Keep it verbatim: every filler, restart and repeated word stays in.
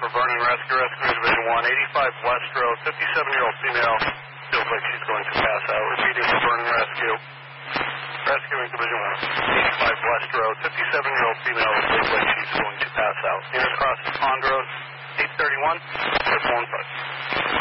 for Vernon Rescue, Rescue Division one, eighty-five West Road, fifty-seven-year-old female, feels like she's going to pass out. Repeating for Vernon Rescue, Rescuing Division one, eighty-five West Road, fifty-seven-year-old female, feels like she's going to pass out. Unit across Ponderosa, eight thirty-one, one five.